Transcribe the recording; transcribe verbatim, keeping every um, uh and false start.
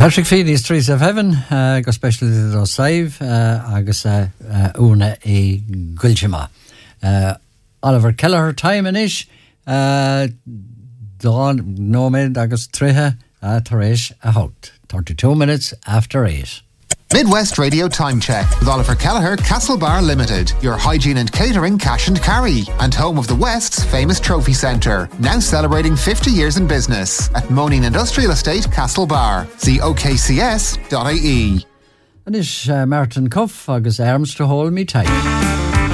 Patrick Feeney, Streets of Heaven, uh, go special dos live, uh, agus uh, uh, una e Gulchima. Uh, Oliver Kelleher time in ish, uh, Dawn Nomad agus Triha, uh, Taresh a Hout. thirty-two minutes after eight. Midwest Radio Time Check with Oliver Kelleher, Castlebar Limited, your hygiene and catering cash and carry, and home of the West's famous trophy centre, now celebrating fifty years in business at Moaning Industrial Estate, Castlebar. See o k c s dot i e. And is uh, Martin Cuff agus arms to hold me tight.